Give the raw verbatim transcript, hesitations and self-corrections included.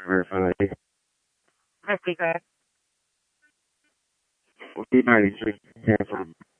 Very funny. Hi, Speaker. Well, C ninety-three came from